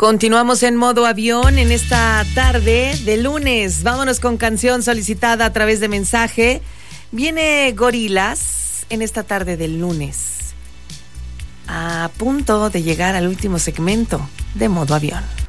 Continuamos en modo avión en esta tarde de lunes. Vámonos con canción solicitada a través de mensaje. Viene Gorillaz en esta tarde del lunes. A punto de llegar al último segmento de modo avión.